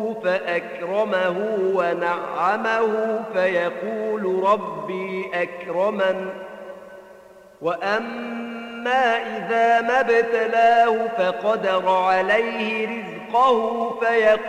فأكرمه ونعمه فيقول ربي أكرمن وأما إذا ما ابتلاه فقدر عليه رزقه فيقول